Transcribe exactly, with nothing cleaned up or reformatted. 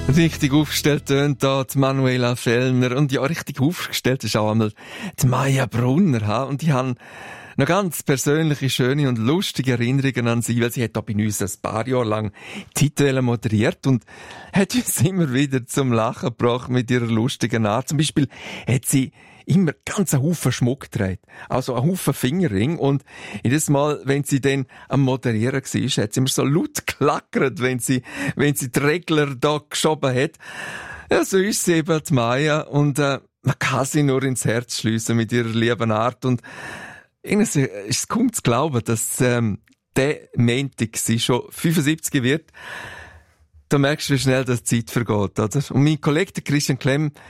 Richtig aufgestellt tönt da die Manuela Fellner. Und ja, richtig aufgestellt ist auch einmal die Maja Brunner. Ha? Und die haben noch ganz persönliche, schöne und lustige Erinnerungen an sie, weil sie hat da bei uns ein paar Jahre lang Titel moderiert und hat uns immer wieder zum Lachen gebracht mit ihrer lustigen Art. Zum Beispiel hat sie immer ganz einen Haufen Schmuck getragen. Also einen Haufen Fingerring. Und jedes Mal, wenn sie dann am Moderieren war, hat sie immer so laut geklackert, wenn sie, wenn sie die Regler da geschoben hat. Ja, so ist sie eben, die Maja. Und, äh, man kann sie nur ins Herz schliessen mit ihrer lieben Art. Und irgendwie ist es kaum zu glauben, dass, ähm, der Montag sie schon fünfundsiebzig wird. Da merkst du, wie schnell das Zeit vergeht, oder? Und mein Kollege, der Christian Klemm,